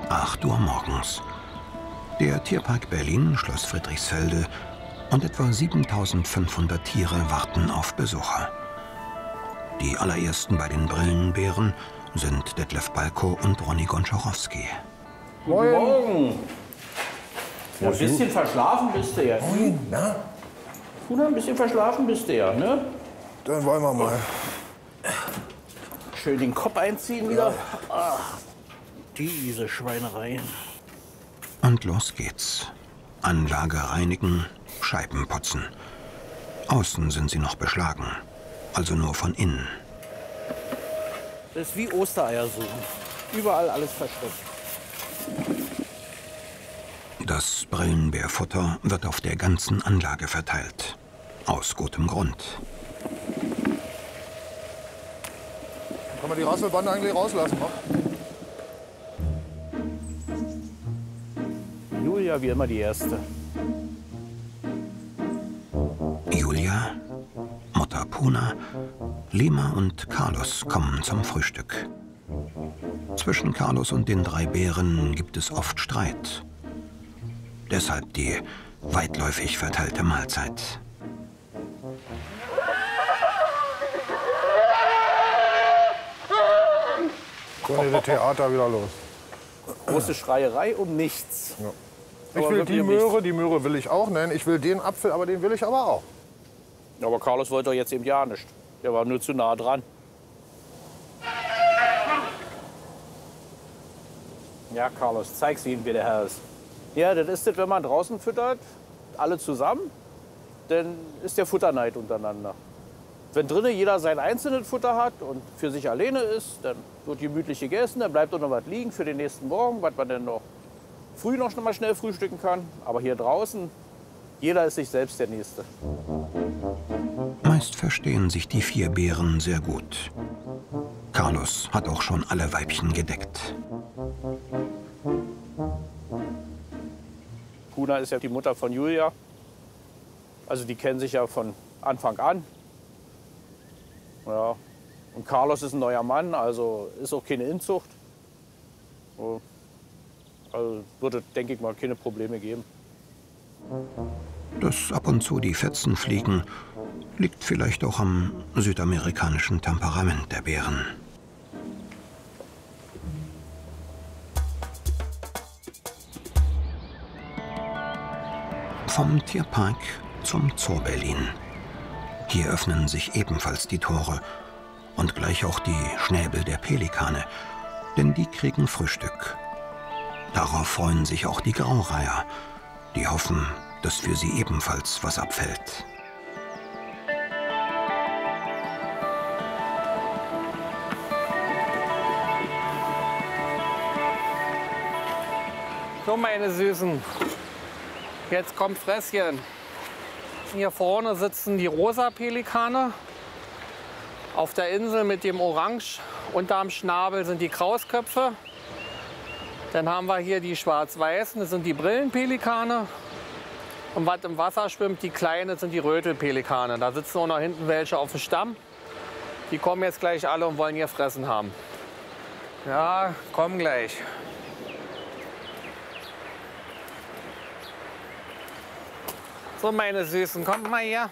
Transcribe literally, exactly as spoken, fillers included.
acht Uhr morgens. Der Tierpark Berlin, Schloss Friedrichsfelde und etwa siebentausendfünfhundert Tiere warten auf Besucher. Die allerersten bei den Brillenbären sind Detlef Balko und Ronny Gonczarowski. Guten Morgen. Ja, ein bisschen verschlafen bist du ja. Moin, na? Kuna, ein bisschen verschlafen bist du ja, ne? Dann wollen wir mal. Schön den Kopf einziehen wieder. Ach, diese Schweinerei. Und los geht's. Anlage reinigen, Scheiben putzen. Außen sind sie noch beschlagen, also nur von innen. Das ist wie Ostereier suchen. Überall alles versteckt. Das Brillenbärfutter wird auf der ganzen Anlage verteilt. Aus gutem Grund. Kann man die Rasselbande eigentlich rauslassen? Noch? Julia wie immer die Erste. Julia, Mutter Puna, Lima und Carlos kommen zum Frühstück. Zwischen Carlos und den drei Bären gibt es oft Streit. Deshalb die weitläufig verteilte Mahlzeit. So geht das Theater wieder los. Große Schreierei um nichts. Ja. Ich Aber will wirklich die um Möhre, nichts. die Möhre will ich auch nennen. Ich will den Apfel, aber den will ich aber auch. Aber Carlos wollte doch jetzt eben ja nicht. Der war nur zu nah dran. Ja, Carlos, zeig's ihm, wie der Herr ist. Ja, das ist das, wenn man draußen füttert, alle zusammen, dann ist der Futterneid untereinander. Wenn drinnen jeder sein einzelnes Futter hat und für sich alleine ist, dann wird gemütlich gegessen, dann bleibt auch noch was liegen für den nächsten Morgen, was man dann noch früh noch mal schnell frühstücken kann. Aber hier draußen, jeder ist sich selbst der Nächste. Meist verstehen sich die vier Bären sehr gut. Carlos hat auch schon alle Weibchen gedeckt. Puna ist ja die Mutter von Julia. Also die kennen sich ja von Anfang an. Ja. Und Carlos ist ein neuer Mann, also ist auch keine Inzucht. Also würde, denke ich mal, keine Probleme geben. Dass ab und zu die Fetzen fliegen, liegt vielleicht auch am südamerikanischen Temperament der Bären. Vom Tierpark zum Zoo Berlin. Hier öffnen sich ebenfalls die Tore und gleich auch die Schnäbel der Pelikane, denn die kriegen Frühstück. Darauf freuen sich auch die Graureiher, die hoffen, dass für sie ebenfalls was abfällt. So, meine Süßen, jetzt kommt Fresschen. Hier vorne sitzen die rosa Pelikane. Auf der Insel mit dem Orange unterm Schnabel sind die Krausköpfe. Dann haben wir hier die schwarz-weißen, das sind die Brillenpelikane. Und was im Wasser schwimmt, die kleinen, sind die Rötelpelikane. Da sitzen auch noch hinten welche auf dem Stamm. Die kommen jetzt gleich alle und wollen ihr Fressen haben. Ja, kommen gleich. So, meine Süßen, kommt mal her.